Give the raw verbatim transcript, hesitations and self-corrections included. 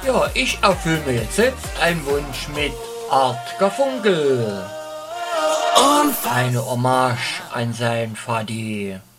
Ja, ich erfülle mir jetzt selbst einen Wunsch mit Art Garfunkel. Eine Hommage an sein Vati.